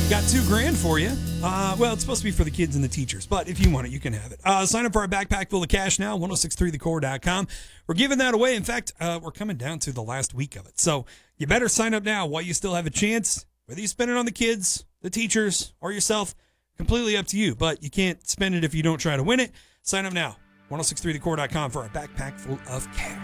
Got $2,000 for you. Well, it's supposed to be for the kids and the teachers, but if you want it, you can have it. Sign up for our backpack full of cash now, 1063thecore.com. We're giving that away. In fact, we're coming down to the last week of it. So you better sign up now while you still have a chance. Whether you spend it on the kids, the teachers, or yourself, completely up to you. But you can't spend it if you don't try to win it. Sign up now, 1063thecore.com for our backpack full of cash.